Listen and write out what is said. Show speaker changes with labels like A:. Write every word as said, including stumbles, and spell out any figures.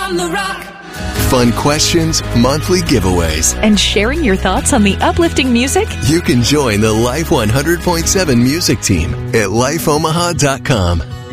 A: on the rock.
B: Fun questions, monthly giveaways.
C: And sharing your thoughts on the uplifting music?
B: You can join the Life one hundred point seven music team at life omaha dot com.